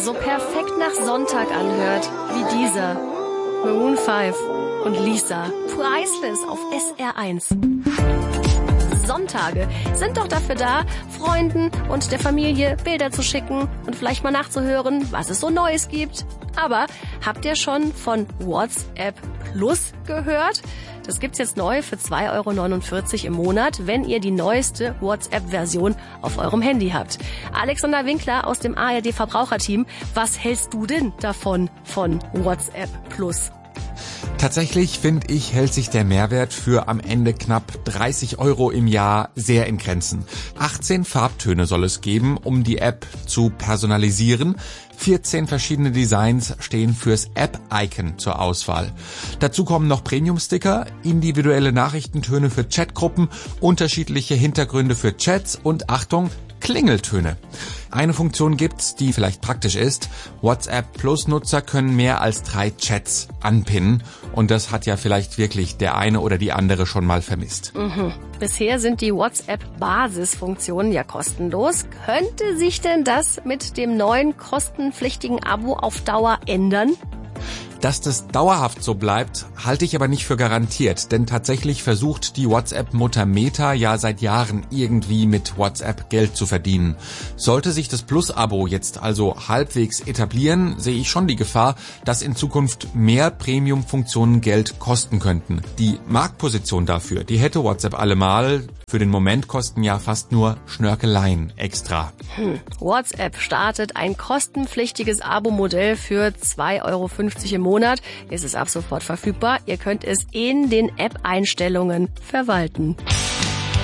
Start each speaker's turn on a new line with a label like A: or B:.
A: so perfekt nach Sonntag anhört, wie dieser. Maroon 5 und Lisa. Priceless auf SR1. Sonntage sind doch dafür da, Freunden und der Familie Bilder zu schicken und vielleicht mal nachzuhören, was es so Neues gibt. Aber habt ihr schon von WhatsApp Plus gehört? Das gibt's jetzt neu für 2,49 € im Monat, wenn ihr die neueste WhatsApp-Version auf eurem Handy habt. Alexander Winkler aus dem ARD Verbraucherteam, was hältst du denn davon, von WhatsApp Plus?
B: Tatsächlich, finde ich, hält sich der Mehrwert für am Ende knapp 30 € im Jahr sehr in Grenzen. 18 Farbtöne soll es geben, um die App zu personalisieren. 14 verschiedene Designs stehen fürs App-Icon zur Auswahl. Dazu kommen noch Premium-Sticker, individuelle Nachrichtentöne für Chatgruppen, unterschiedliche Hintergründe für Chats und, Achtung, Klingeltöne. Eine Funktion gibt's, die vielleicht praktisch ist. WhatsApp Plus Nutzer können mehr als 3 Chats anpinnen. Und das hat ja vielleicht wirklich der eine oder die andere schon mal vermisst.
A: Bisher sind die WhatsApp-Basisfunktionen ja kostenlos. Könnte sich denn das mit dem neuen kostenpflichtigen Abo auf Dauer ändern?
B: Dass das dauerhaft so bleibt, halte ich aber nicht für garantiert, denn tatsächlich versucht die WhatsApp-Mutter Meta ja seit Jahren irgendwie mit WhatsApp Geld zu verdienen. Sollte sich das Plus-Abo jetzt also halbwegs etablieren, sehe ich schon die Gefahr, dass in Zukunft mehr Premium-Funktionen Geld kosten könnten. Die Marktposition dafür, die hätte WhatsApp allemal. Für den Moment kosten ja fast nur Schnörkeleien extra.
A: WhatsApp startet ein kostenpflichtiges Abo-Modell für 2,50 € im Monat. Es ist ab sofort verfügbar. Ihr könnt es in den App-Einstellungen verwalten.